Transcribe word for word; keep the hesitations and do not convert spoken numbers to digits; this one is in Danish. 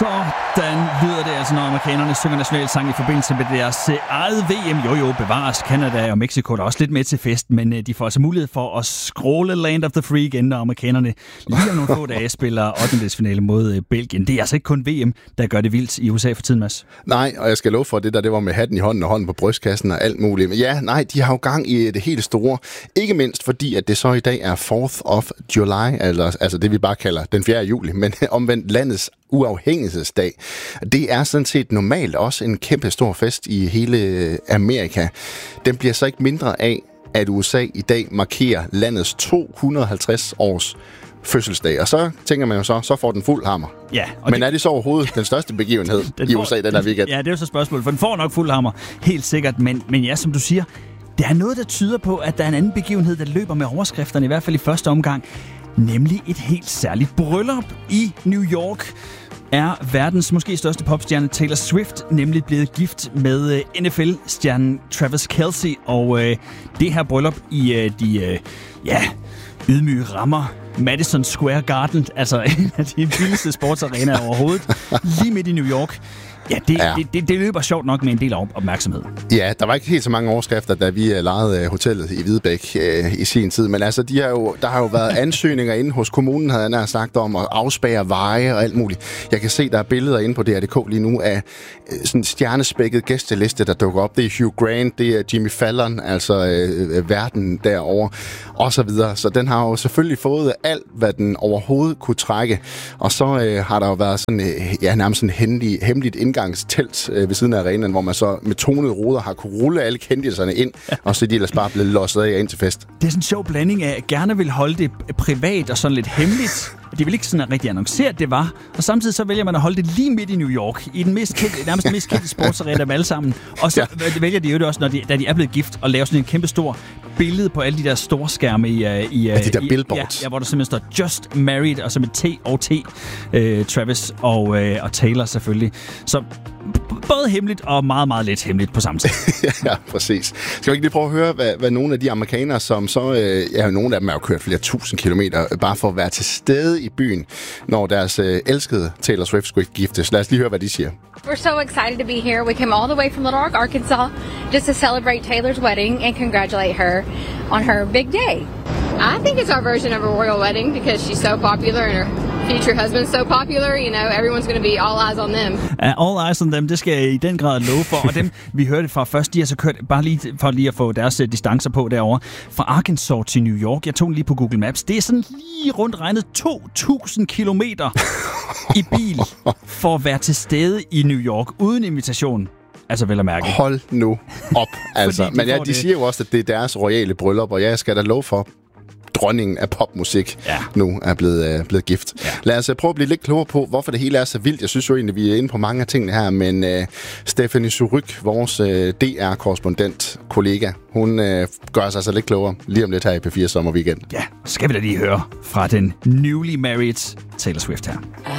Sådan lyder det altså, når amerikanerne synger nationalsang i forbindelse med deres eget V M. Jo jo, bevares. Canada og Mexico er også lidt med til fest, men de får altså mulighed for at scrolle Land of the Free igen, når amerikanerne lige om nogle få dage spiller ottendedelsfinale mod Belgien. Det er altså ikke kun V M, der gør det vildt i U S A for tiden, Mads. Nej, og jeg skal love for, at det der, det var med hatten i hånden og hånden på brystkassen og alt muligt. Men ja, nej, de har jo gang i det helt store. Ikke mindst fordi, at det så i dag er fourth of July, altså, altså det vi bare kalder den fjerde juli, men omvendt landets uafhængighedsdag. Det er sådan set normalt også en kæmpe stor fest i hele Amerika. Den bliver så ikke mindre af, at U S A i dag markerer landets to hundrede og halvtreds års fødselsdag. Og så tænker man jo så, så får den fuld hammer. Ja, men det, er det så overhovedet den største begivenhed den i U S A den her weekend? Ja, det er jo så spørgsmålet, for den får nok fuld hammer, helt sikkert. Men, men ja, som du siger, der er noget, der tyder på, at der er en anden begivenhed, der løber med overskrifterne, i hvert fald i første omgang. Nemlig et helt særligt bryllup i New York. Er verdens måske største popstjerne Taylor Swift nemlig blevet gift med N F L-stjernen Travis Kelce. Og øh, det her bryllup i øh, de øh, ja, ydmyge rammer Madison Square Garden, altså en af de vildeste sportsarenaer overhovedet, lige midt i New York. Ja, det, ja. Det, det, det løber sjovt nok med en del opmærksomhed. Ja, der var ikke helt så mange overskrifter, da vi lejede hotellet i Hvidebæk øh, i sin tid. Men altså, de har jo, der har jo været ansøgninger inde hos kommunen, havde jeg nær sagt, om at afspærre veje og alt muligt. Jeg kan se, der er billeder inde på D R punktum D K lige nu af øh, sådan en stjernespækket gæsteliste, der dukker op. Det er Hugh Grant, det er Jimmy Fallon, altså øh, verden derovre, og så videre. Så den har jo selvfølgelig fået alt, hvad den overhovedet kunne trække. Og så øh, har der jo været sådan, øh, ja, nærmest sådan hemmelig, hemmeligt indgangstelt øh, ved siden af arenaen, hvor man så med tonede ruder har kunne rulle alle kendiserne ind, ja. Og så er de ellers bare blevet losset af ind til fest. Det er sådan en sjov blanding af, at gerne vil holde det privat og sådan lidt hemmeligt. De vil ikke sådan rigtig annoncere, at det var. Og samtidig så vælger man at holde det lige midt i New York, i den mest kendte, nærmest den mest kendte sportsarena af dem alle sammen. Og så ja. vælger de jo det også, når de, da de er blevet gift, og laver sådan en kæmpe stor billede på alle de der store skærme i... i ja, de der i, billboards. Ja, ja, hvor der simpelthen står Just Married, og så med T og T, øh, Travis og, øh, og Taylor selvfølgelig. Så både hemmeligt og meget, meget lidt hemmeligt på samme tid. Ja, præcis. Skal vi ikke lige prøve at høre, hvad, hvad nogle af de amerikanere, som så... Øh, ja, nogle af dem har jo kørt flere tusind kilometer, bare for at være til stede i byen, når deres øh, elskede Taylor Swift skulle giftes. Lad os lige høre, hvad de siger. We're so excited to be here. We came all the way from Little Rock, Arkansas, just to celebrate Taylor's wedding and congratulate her on her big day. I think it's our version of a royal wedding because she's so popular and her future husband's so popular, you know, everyone's going to be all eyes on them. Uh, all eyes on them, det skal jeg i den grad love for. Og dem, vi hørte fra først, de har så kørt, bare lige for lige at få deres uh, distancer på derovre, fra Arkansas til New York. Jeg tog den lige på Google Maps. Det er sådan lige rundt regnet to tusind kilometer i bil for at være til stede i New York uden invitation. Altså vel at mærke. Hold nu op, altså. Men ja, de det. siger jo også, at det er deres royale bryllup, og jeg skal da love for, dronningen af popmusik ja. nu er blevet, øh, blevet gift. Ja. Lad os prøve at blive lidt klogere på, hvorfor det hele er så vildt. Jeg synes jo egentlig, vi er inde på mange af tingene her, men øh, Stephanie Suryk, vores øh, D R-korrespondent, kollega, hun øh, gør sig altså lidt klogere lige om lidt her i P fire Sommer Weekend. Ja, skal vi da lige høre fra den newly married Taylor Swift her.